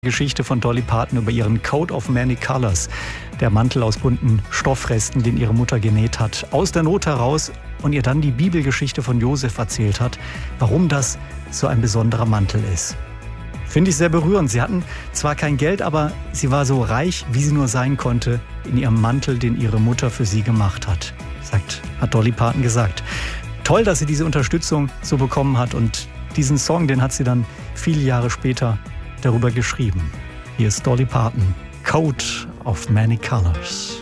Geschichte von Dolly Parton über ihren Coat of Many Colors, der Mantel aus bunten Stoffresten, den ihre Mutter genäht hat, aus der Not heraus und ihr dann die Bibelgeschichte von Josef erzählt hat, warum das so ein besonderer Mantel ist. Finde ich sehr berührend. Sie hatten zwar kein Geld, aber sie war so reich, wie sie nur sein konnte, in ihrem Mantel, den ihre Mutter für sie gemacht hat, hat Dolly Parton gesagt. Toll, dass sie diese Unterstützung so bekommen hat und diesen Song, den hat sie dann viele Jahre später darüber geschrieben. Hier ist Dolly Parton, Coat of Many Colors.